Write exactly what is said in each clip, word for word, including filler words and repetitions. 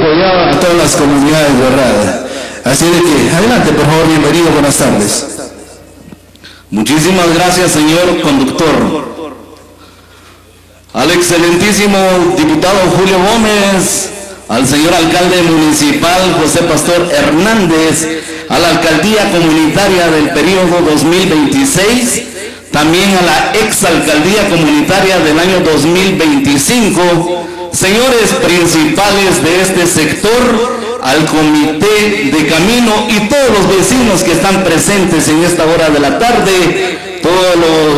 apoyado a todas las comunidades, ¿verdad? Así de que, adelante, por favor, bienvenido, buenas tardes. Muchísimas gracias, señor conductor. Al excelentísimo diputado Julio Gómez, al señor alcalde municipal José Pastor Hernández, a la alcaldía comunitaria del periodo dos mil veintiséis, también a la exalcaldía comunitaria del año dos mil veinticinco, señores principales de este sector, al comité de camino y todos los vecinos que están presentes en esta hora de la tarde, todas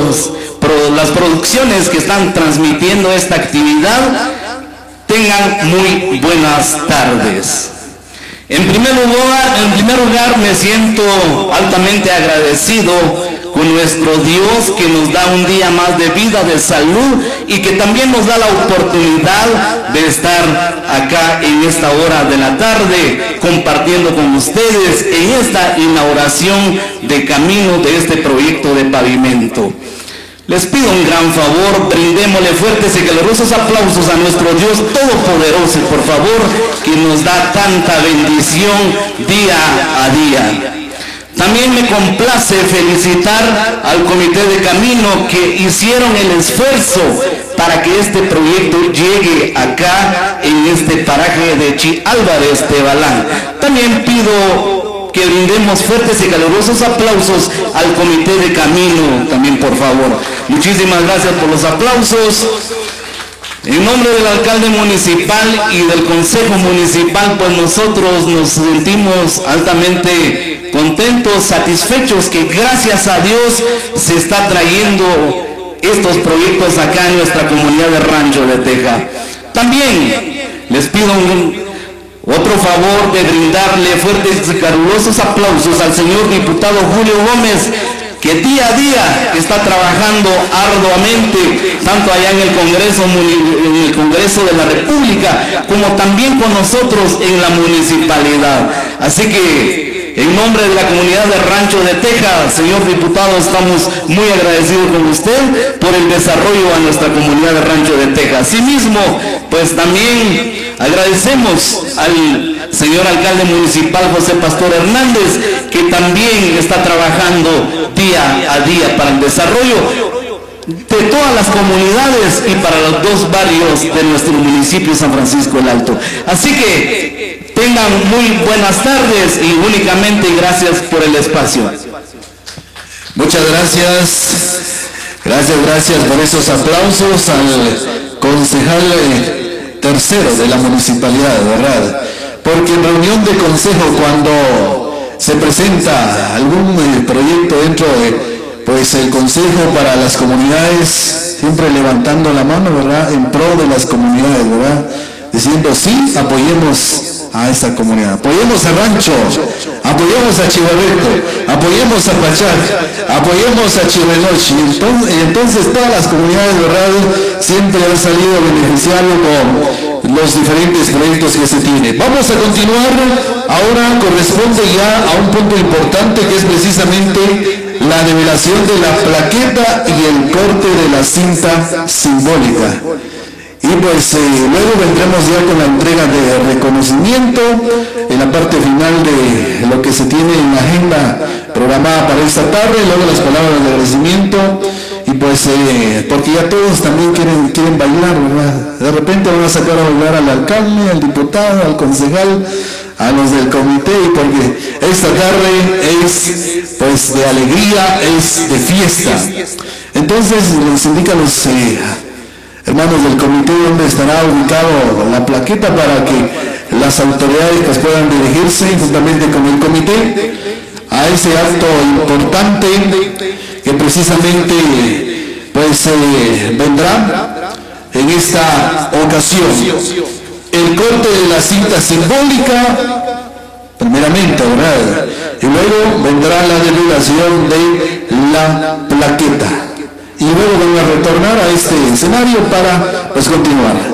las producciones que están transmitiendo esta actividad, tengan muy buenas tardes. En primer lugar, en primer lugar me siento altamente agradecido con nuestro Dios que nos da un día más de vida, de salud, y que también nos da la oportunidad de estar acá en esta hora de la tarde compartiendo con ustedes en esta inauguración de camino de este proyecto de pavimento. Les pido un gran favor, brindémosle fuertes y calurosos aplausos a nuestro Dios Todopoderoso, por favor, que nos da tanta bendición día a día. También me complace felicitar al comité de camino que hicieron el esfuerzo para que este proyecto llegue acá en este paraje de Chi Álvarez Tebalán. También pido que brindemos fuertes y calurosos aplausos al comité de camino, también por favor. Muchísimas gracias por los aplausos. En nombre del alcalde municipal y del consejo municipal, pues nosotros nos sentimos altamente contentos, satisfechos que gracias a Dios se está trayendo estos proyectos acá en nuestra comunidad de Rancho de Teja. También les pido un, otro favor de brindarle fuertes y calurosos aplausos al señor diputado Julio Gómez, que día a día está trabajando arduamente, tanto allá en el Congreso, en el Congreso de la República, como también con nosotros en la municipalidad. Así que, en nombre de la comunidad de Rancho de Teja, señor diputado, estamos muy agradecidos con usted por el desarrollo a nuestra comunidad de Rancho de Teja. Asimismo, pues también agradecemos al señor alcalde municipal José Pastor Hernández, que también está trabajando día a día para el desarrollo de todas las comunidades y para los dos barrios de nuestro municipio San Francisco el Alto. Así que tengan muy buenas tardes y únicamente gracias por el espacio. Muchas gracias, gracias, gracias por esos aplausos al concejal eh, tercero de la municipalidad, ¿verdad? Porque en reunión de consejo, cuando se presenta algún eh, proyecto dentro de pues el consejo para las comunidades, siempre levantando la mano, ¿verdad?, en pro de las comunidades, ¿verdad?, diciendo sí, apoyemos a esta comunidad, apoyemos a Rancho, apoyemos a Chihuahueto, apoyemos a Pachac, apoyemos a Chivenochi. Entonces, entonces todas las comunidades, ¿verdad?, siempre han salido beneficiados con los diferentes proyectos que se tienen. Vamos a continuar, ahora corresponde ya a un punto importante, que es precisamente la develación de la plaqueta y el corte de la cinta simbólica. Y pues eh, luego vendremos ya con la entrega de reconocimiento en la parte final de lo que se tiene en la agenda programada para esta tarde, luego las palabras de agradecimiento, y pues eh, porque ya todos también quieren, quieren bailar, ¿verdad? De repente van a sacar a bailar al alcalde, al diputado, al concejal, a los del comité, y porque esta tarde es pues de alegría, es de fiesta. Entonces les indica a los eh, hermanos del comité donde estará ubicado la plaqueta para que las autoridades pues puedan dirigirse juntamente con el comité a ese acto importante que precisamente pues eh, vendrá en esta ocasión. El corte de la cinta simbólica primeramente, ¿verdad?, y luego vendrá la develación de la plaqueta, y luego van a retornar a este escenario para pues continuar.